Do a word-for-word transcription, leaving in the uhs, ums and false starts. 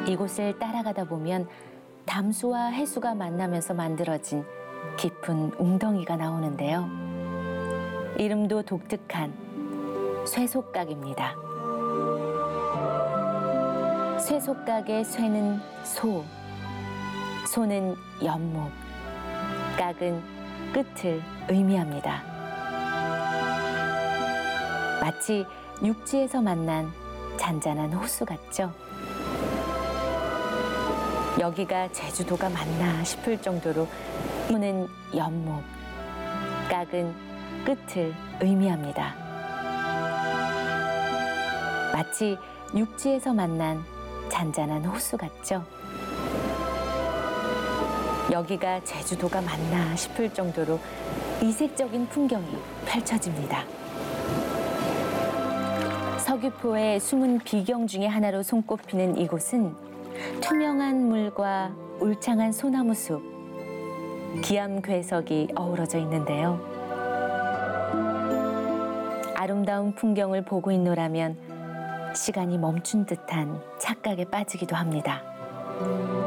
이곳을 따라가다 보면 담수와 해수가 만나면서 만들어진 깊은 웅덩이가 나오는데요. 이름도 독특한 쇠속각입니다. 쇠속각의 쇠는 소, 소는 연못, 각은 끝을 의미합니다. 마치 육지에서 만난 잔잔한 호수 같죠? 여기가 제주도가 맞나 싶을 정도로 소는 연못, 각은 끝을 의미합니다. 마치 육지에서 만난 잔잔한 호수 같죠? 여기가 제주도가 맞나 싶을 정도로 이색적인 풍경이 펼쳐집니다. 서귀포의 숨은 비경 중에 하나로 손꼽히는 이곳은 투명한 물과 울창한 소나무 숲, 기암괴석이 어우러져 있는데요. 아름다운 풍경을 보고 있노라면 시간이 멈춘 듯한 착각에 빠지기도 합니다.